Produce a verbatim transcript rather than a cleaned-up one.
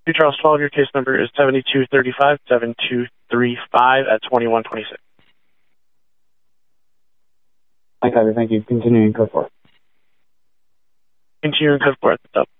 Two Charles twelve, your case number is seventy-two thirty-five, seven two three five at twenty-one twenty-six. I copy. Thank you. Continuing code four. Continuing code four at the top.